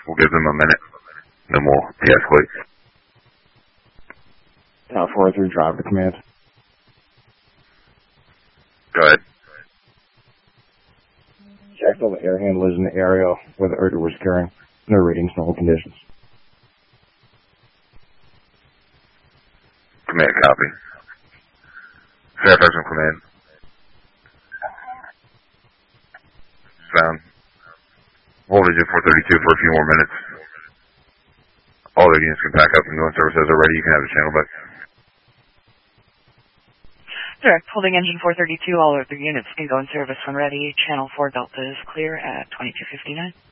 We'll give them a minute, then we'll de-escalate. Tower 403, drive to command. Go ahead. Checked all the air handlers in the area where the Urdu was carrying. No readings, no conditions. Command, copy. Fairfax from command. Sound. Voltage at 432 for a few more minutes. All their units can pack up and go in service as they're ready. You can have the channel back. Direct, holding engine 432. All other units can go in service when ready. Channel 4 Delta is clear at 2259.